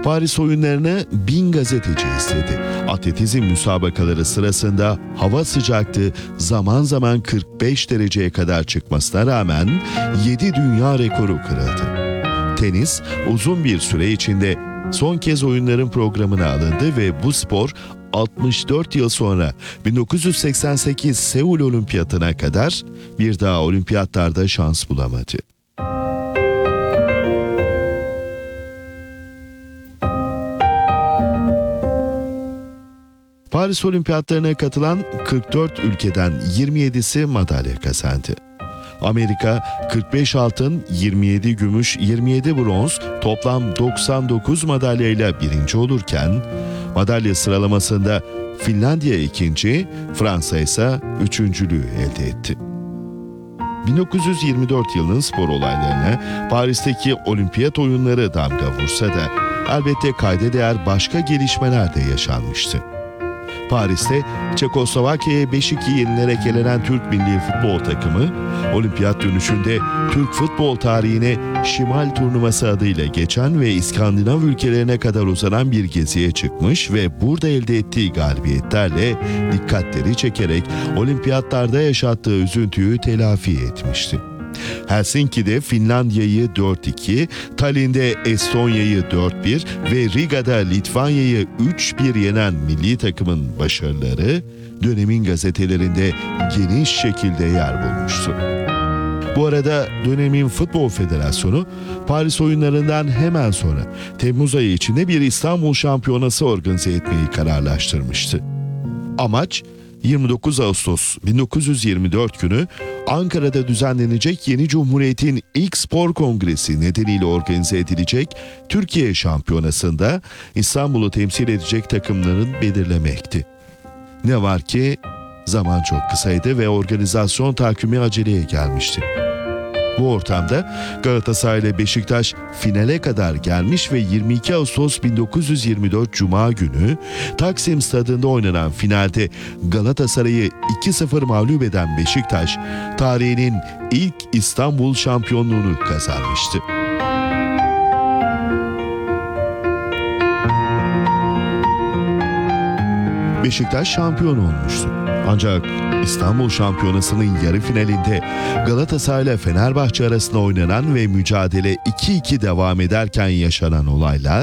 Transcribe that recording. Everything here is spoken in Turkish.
Paris oyunlarına 1000 gazeteci istedi. Atletizm müsabakaları sırasında hava sıcaklığı zaman zaman 45 dereceye kadar çıkmasına rağmen 7 dünya rekoru kırıldı. Tenis uzun bir süre içinde son kez oyunların programına alındı ve bu spor 64 yıl sonra 1988 Seul Olimpiyatına kadar bir daha olimpiyatlarda şans bulamadı. Paris Olimpiyatlarına katılan 44 ülkeden 27'si madalya kazandı. Amerika 45 altın, 27 gümüş, 27 bronz, toplam 99 madalyayla birinci olurken, madalya sıralamasında Finlandiya ikinci, Fransa ise üçüncülüğü elde etti. 1924 yılının spor olaylarına Paris'teki olimpiyat oyunları damga vursa da elbette kayda değer başka gelişmeler de yaşanmıştı. Paris'te Çekoslovakya'ya 5-2 yenilerek elenen Türk milli futbol takımı, olimpiyat dönüşünde Türk futbol tarihine Şimal Turnuvası adıyla geçen ve İskandinav ülkelerine kadar uzanan bir geziye çıkmış ve burada elde ettiği galibiyetlerle dikkatleri çekerek olimpiyatlarda yaşattığı üzüntüyü telafi etmişti. Helsinki'de Finlandiya'yı 4-2, Tallinn'de Estonya'yı 4-1 ve Riga'da Litvanya'yı 3-1 yenen milli takımın başarıları dönemin gazetelerinde geniş şekilde yer bulmuştu. Bu arada dönemin Futbol Federasyonu Paris oyunlarından hemen sonra Temmuz ayı içinde bir İstanbul Şampiyonası organize etmeyi kararlaştırmıştı. Amaç 29 Ağustos 1924 günü Ankara'da düzenlenecek yeni Cumhuriyet'in ilk spor kongresi nedeniyle organize edilecek Türkiye Şampiyonası'nda İstanbul'u temsil edecek takımların belirlemekti. Ne var ki zaman çok kısaydı ve organizasyon takvimi aceleye gelmişti. Bu ortamda Galatasaray ile Beşiktaş finale kadar gelmiş ve 22 Ağustos 1924 Cuma günü Taksim Stadı'nda oynanan finalde Galatasaray'ı 2-0 mağlup eden Beşiktaş, tarihinin ilk İstanbul şampiyonluğunu kazanmıştı. Beşiktaş şampiyon olmuştu. Ancak İstanbul Şampiyonası'nın yarı finalinde Galatasaray ile Fenerbahçe arasında oynanan ve mücadele 2-2 devam ederken yaşanan olaylar